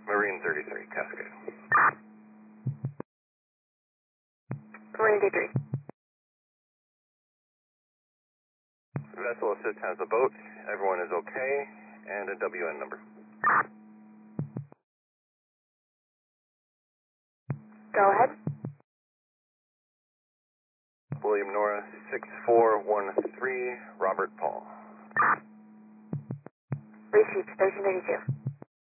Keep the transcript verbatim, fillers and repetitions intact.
Marine thirty-three, Cascade. Marine thirty-three. Vessel assist has a boat. Everyone is okay. And a W N number. Go ahead. William Nora, six four one three, Robert Paul. Received, thirteen thirty-two.